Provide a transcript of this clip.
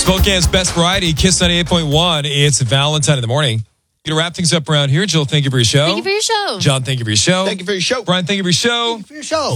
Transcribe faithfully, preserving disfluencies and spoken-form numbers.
Spokane's best variety, Kiss ninety-eight point one. It's Valentine in the morning. You to wrap things up around here. Jill, thank you for your show. Thank you for your show. John, thank you for your show. Thank you for your show. Brian, thank you for your show. Thank you for your show.